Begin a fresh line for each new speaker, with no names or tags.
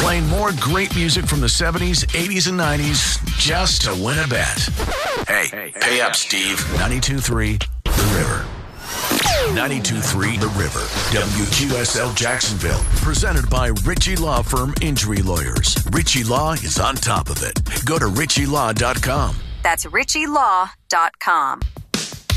Playing more great music from the 70s, 80s, and 90s just to win a bet. Hey, pay up, Steve. 92.3 The River. 92.3 The River. WQSL Jacksonville. Presented by Ritchie Law Firm Injury Lawyers. Ritchie Law is on top of it. Go to ritchielaw.com.
That's ritchielaw.com.